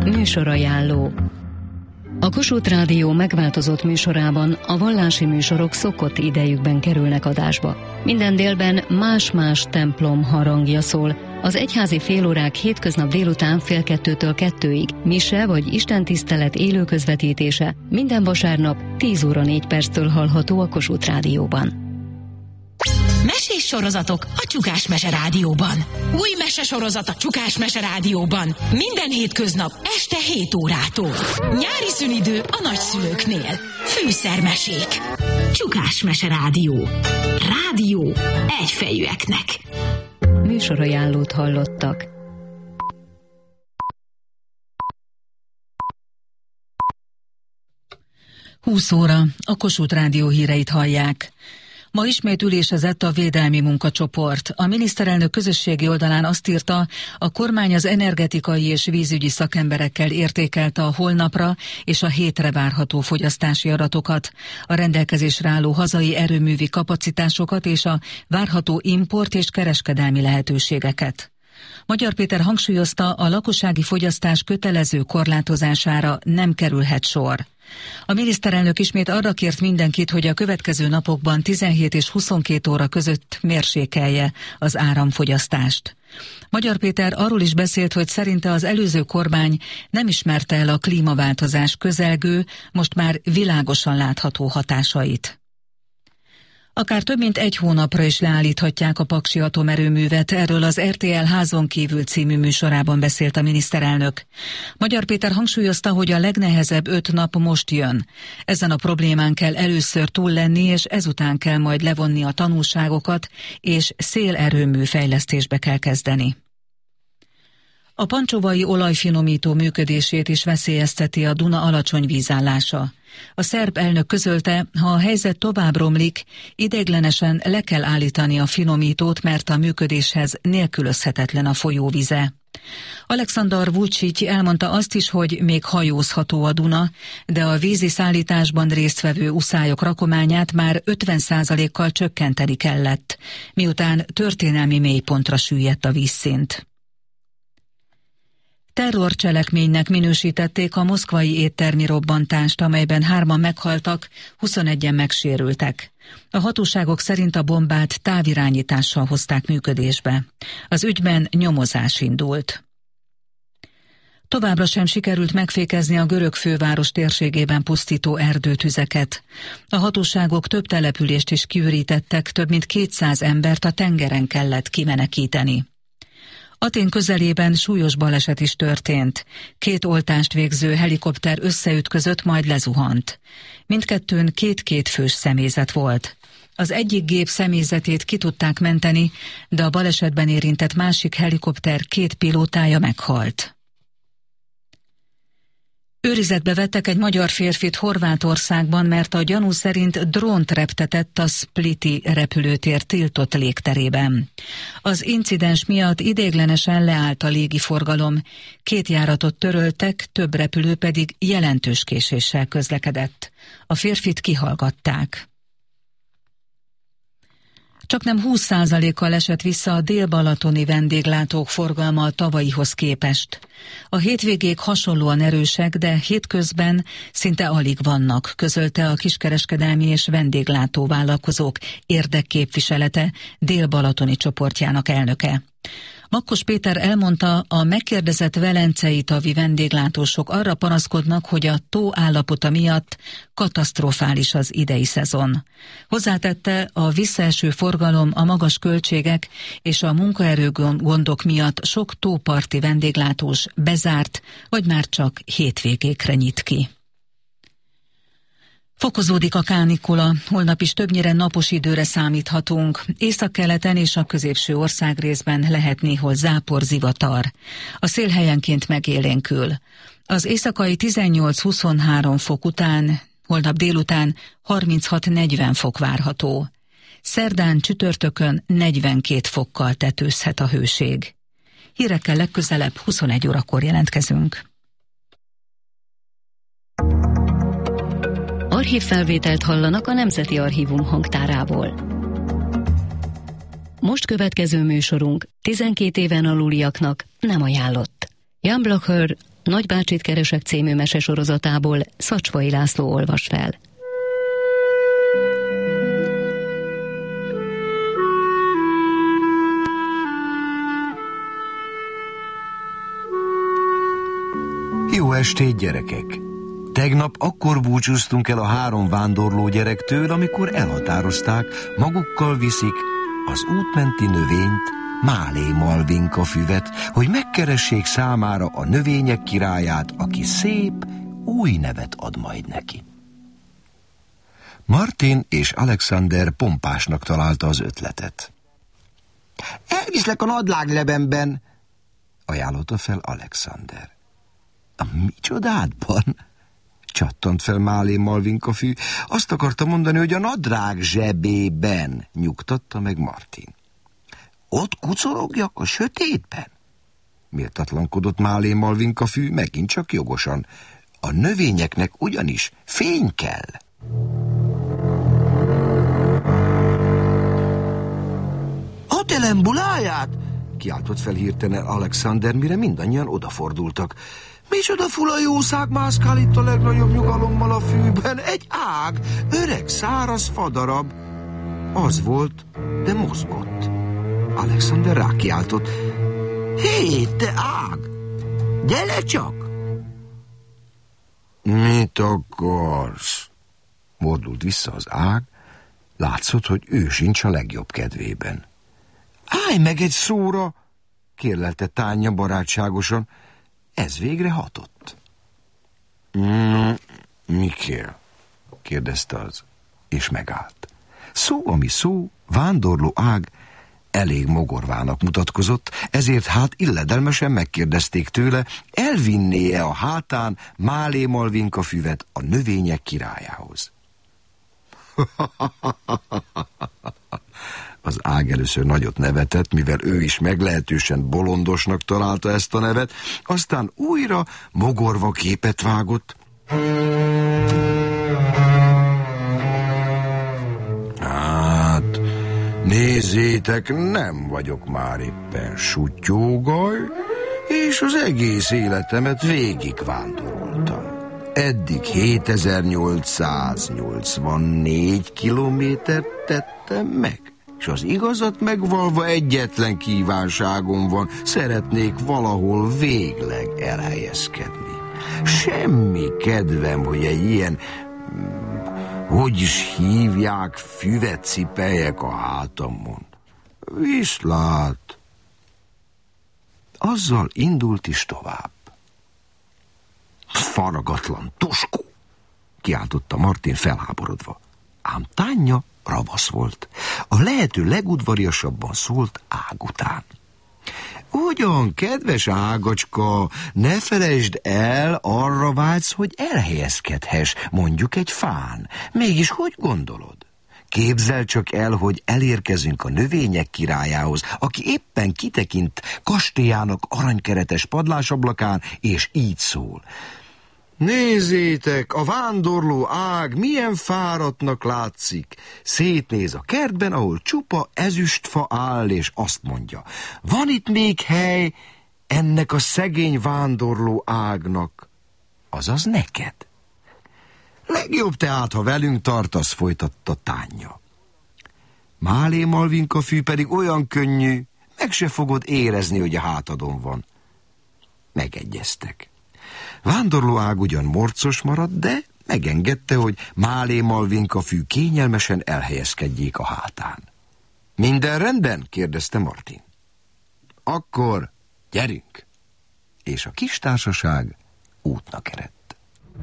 Műsorajánló. A Kossuth Rádió megváltozott műsorában a vallási műsorok szokott idejükben kerülnek adásba. Minden délben más-más templom harangja szól. Az egyházi félórák hétköznap délután 1:30-től 2-ig, mise vagy istentisztelet élő közvetítése minden vasárnap 10:04 hallható a Kossuth Rádióban. Mesés sorozatok a Csukás Mese Rádióban. Új mesesorozat a Csukás Mese Rádióban. Minden hétköznap este 7 órától. Nyári szünidő a nagyszülőknél. Fűszermesék. Csukás Mese Rádió. Rádió egyfejűeknek. Műsorajánlót hallottak. Húsz óra, a Kossuth Rádió híreit hallják. Ma ismét ülésezett a védelmi munkacsoport. A miniszterelnök közösségi oldalán azt írta, a kormány az energetikai és vízügyi szakemberekkel értékelte a holnapra és a hétre várható fogyasztási adatokat, a rendelkezésre álló hazai erőművi kapacitásokat és a várható import és kereskedelmi lehetőségeket. Magyar Péter hangsúlyozta, a lakossági fogyasztás kötelező korlátozására nem kerülhet sor. A miniszterelnök ismét arra kért mindenkit, hogy a következő napokban 17 és 22 óra között mérsékelje az áramfogyasztást. Magyar Péter arról is beszélt, hogy szerinte az előző kormány nem ismerte el a klímaváltozás közelgő, most már világosan látható hatásait. Akár több mint egy hónapra is leállíthatják a paksi atomerőművet, erről az RTL Házon kívül című műsorában beszélt a miniszterelnök. Magyar Péter hangsúlyozta, hogy a legnehezebb 5 nap most jön. Ezen a problémán kell először túl lenni, és ezután kell majd levonni a tanulságokat, és szélerőmű fejlesztésbe kell kezdeni. A pancsovai olajfinomító működését is veszélyezteti a Duna alacsony vízállása. A szerb elnök közölte, ha a helyzet tovább romlik, ideiglenesen le kell állítani a finomítót, mert a működéshez nélkülözhetetlen a folyóvize. Aleksandar Vučić elmondta azt is, hogy még hajózható a Duna, de a vízi szállításban résztvevő uszályok rakományát már 50%-kal csökkenteni kellett, miután történelmi mélypontra süllyedt a vízszint. Terrorcselekménynek minősítették a moszkvai éttermi robbantást, amelyben 3-an meghaltak, 21-en megsérültek. A hatóságok szerint a bombát távirányítással hozták működésbe. Az ügyben nyomozás indult. Továbbra sem sikerült megfékezni a görög főváros térségében pusztító erdőtüzeket. A hatóságok több települést is kiürítettek, több mint 200 embert a tengeren kellett kimenekíteni. Atén közelében súlyos baleset is történt. 2 oltást végző helikopter összeütközött, majd lezuhant. Mindkettőn 2 fős személyzet volt. Az egyik gép személyzetét ki tudták menteni, de a balesetben érintett másik helikopter 2 pilótája meghalt. Őrizetbe vettek egy magyar férfit Horvátországban, mert a gyanú szerint drónt reptetett a Spliti repülőtér tiltott légterében. Az incidens miatt ideiglenesen leállt a légiforgalom, 2 járatot töröltek, több repülő pedig jelentős késéssel közlekedett. A férfit kihallgatták. Csaknem 20%-kal esett vissza a dél-balatoni vendéglátók forgalma a tavalyihoz képest. A hétvégék hasonlóan erősek, de hétközben szinte alig vannak, közölte a kiskereskedelmi és vendéglátóvállalkozók érdekképviselete dél-balatoni csoportjának elnöke. Makkos Péter elmondta, a megkérdezett velencei tavi vendéglátósok arra panaszkodnak, hogy a tó állapota miatt katasztrofális az idei szezon. Hozzátette, a visszaeső forgalom, a magas költségek és a munkaerőgondok miatt sok tóparti vendéglátós bezárt, vagy már csak hétvégékre nyit ki. Fokozódik a kánikula, holnap is többnyire napos időre számíthatunk. Északkeleten és a középső országrészben lehet néhol zápor, zivatar. A szél helyenként megélénkül. Az éjszakai 18-23 fok után, holnap délután 36-40 fok várható. Szerdán, csütörtökön 42 fokkal tetőzhet a hőség. Hírekkel legközelebb 21 órakor jelentkezünk. Archívfelvételt hallanak a Nemzeti Archívum hangtárából. Most következő műsorunk 12 éven aluliaknak nem ajánlott. Jan Blocher Nagybácsit keresek című mesesorozatából Szacsvai László olvas fel. Jó estét, gyerekek! Tegnap akkor búcsúztunk el a 3 vándorló gyerektől, amikor elhatározták, magukkal viszik az útmenti növényt, Málé Malvinka füvet, hogy megkeressék számára a növények királyát, aki szép, új nevet ad majd neki. Martin és Alexander pompásnak találta az ötletet. Elviszlek a nadráglebemben, ajánlotta fel Alexander. A micsodádban? Csattant fel Málé Malvinka fű. Azt akarta mondani, hogy a nadrág zsebében, nyugtatta meg Martin. Ott kucorogjak a sötétben? Méltatlankodott Málé Malvinka fű, megint csak jogosan. A növényeknek ugyanis fény kell. Atelem buláját! Kiáltott fel hirtelen Alexander, mire mindannyian odafordultak. Micsoda fula jószág mászkál itt a legnagyobb nyugalommal a fűben? Egy ág, öreg, száraz fadarab. Az volt, de mozgott. Alexander rákiáltott. Hé, te ág! Gyere csak! Mit akarsz? Mordult vissza az ág. Látszott, hogy ő sincs a legjobb kedvében. Állj meg egy szóra! Kérlelte Tánya barátságosan. Ez végre hatott. Mi kell? Kérdezte az, és megállt. Szó, ami szó, vándorló ág elég mogorvának mutatkozott, ezért hát illedelmesen megkérdezték tőle, elvinné-e a hátán Málé Malvinka füvet a növények királyához. Az ág először nagyot nevetett, mivel ő is meglehetősen bolondosnak találta ezt a nevet, aztán újra mogorva képet vágott. Hát, nézzétek, nem vagyok már éppen suttyógaj, és az egész életemet végig vándoroltam. Eddig 7884 kilométert tettem meg. És az igazat megvalva egyetlen kívánságom van, szeretnék valahol végleg elhelyezkedni. Semmi kedvem, hogy egy ilyen, hogy is hívják, füvet cipeljek a hátamon. Viszlát! Azzal indult is tovább. Faragatlan toskó! Kiáltotta Martin felháborodva. Ám Tánya ravasz volt. A lehető legudvariasabban szólt ág után. Ugyan, kedves ágacska, ne felejtsd el, arra vágysz, hogy elhelyezkedhess, mondjuk egy fán. Mégis hogy gondolod? Képzeld csak el, hogy elérkezünk a növények királyához, aki éppen kitekint kastélyának aranykeretes padlásablakán, és így szól. Nézzétek, a vándorló ág milyen fáradtnak látszik. Szétnéz a kertben, ahol csupa ezüstfa áll, és azt mondja, van itt még hely ennek a szegény vándorló ágnak, azaz neked. Legjobb tehát, ha velünk tartasz, folytatta Tánya. Málé Malvinka fű pedig olyan könnyű, meg se fogod érezni, hogy a hátadon van. Megegyeztek. Vándorló ág ugyan morcos maradt, de megengedte, hogy Málé Malvinka fű kényelmesen elhelyezkedjék a hátán. Minden rendben? Kérdezte Martin. Akkor gyerünk! És a kis társaság útnak eredt.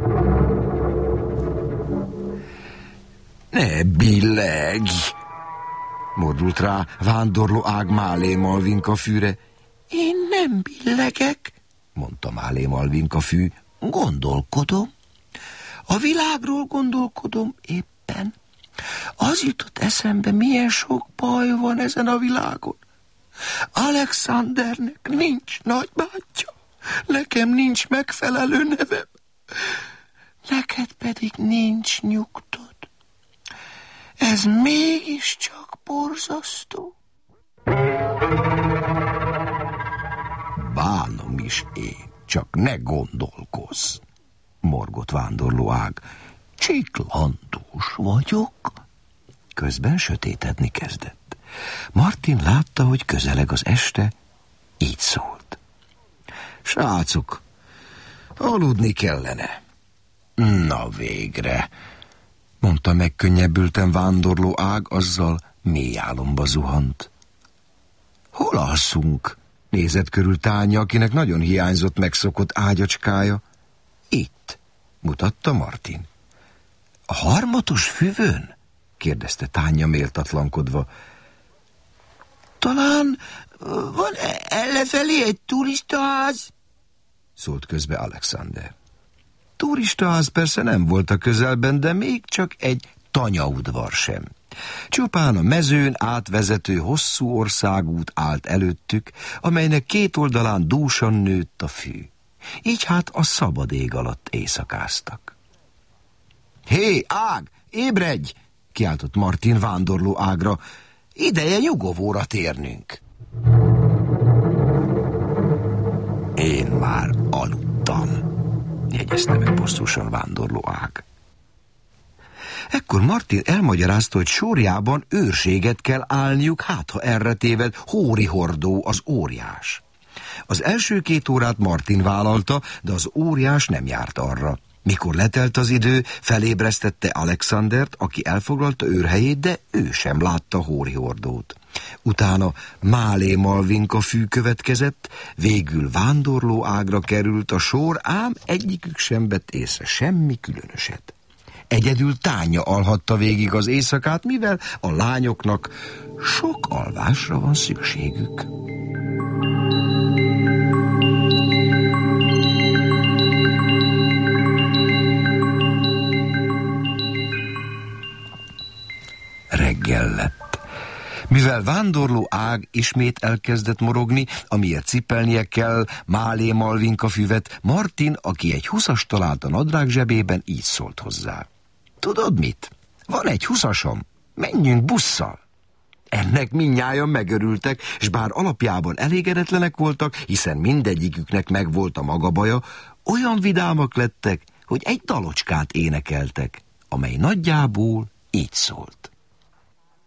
Ne billegj! Mordult rá vándorló ág Málé Malvinka fűre. Én nem billegek, mondta Málé Malvinka fű, gondolkodom. A világról gondolkodom éppen. Az jutott eszembe, milyen sok baj van ezen a világon. Alexandernek nincs nagybátyja, nekem nincs megfelelő nevem, neked pedig nincs nyugtod. Ez mégiscsak borzasztó. Bánom is én, csak ne gondolkozz, morgott Vándorló Ág. Csiklandós vagyok. Közben sötétedni kezdett. Martin látta, hogy közeleg az este, így szólt. Srácok, aludni kellene. Na végre, mondta megkönnyebbülten Vándorló Ág, azzal mély álomba zuhant. Hol alszunk? Nézett körül Tánya, akinek nagyon hiányzott megszokott ágyacskája. Itt, mutatta Martin. A harmatos füvön? Kérdezte Tánya méltatlankodva. Talán van ellefelé egy turistaház? Szólt közbe Alexander. Turistaház persze nem volt a közelben, de még csak egy tanyaudvar sem. Csupán a mezőn átvezető hosszú országút állt előttük, amelynek két oldalán dúsan nőtt a fű. Így hát a szabad ég alatt éjszakáztak. Hé, Ág, ébredj! Kiáltott Martin Vándorló Ágra. Ideje nyugovóra térnünk. Én már aludtam, jegyezte meg bosszusan Vándorló Ág. Ekkor Martin elmagyarázta, hogy sorjában őrséget kell állniuk, hát ha erre téved Hóri Hordó, az óriás. Az első 2 órát Martin vállalta, de az óriás nem járt arra. Mikor letelt az idő, felébresztette Alexandert, aki elfoglalta őrhelyét, de ő sem látta Hóri Hordót. Utána Málé Malvinka fű következett, végül Vándorló Ágra került a sor, ám egyikük sem vett észre semmi különöset. Egyedül Tánya alhatta végig az éjszakát, mivel a lányoknak sok alvásra van szükségük. Reggel lett. Mivel Vándorló Ág ismét elkezdett morogni, amiért cipelnie kell Málé Malvinka füvet, Martin, aki egy 20-as talált a nadrág zsebében, így szólt hozzá. Tudod mit? Van egy 20-asom. Menjünk busszal. Ennek mindnyájan megörültek, és bár alapjában elégedetlenek voltak, hiszen mindegyiküknek megvolt a maga baja, olyan vidámak lettek, hogy egy dalocskát énekeltek, amely nagyjából így szólt.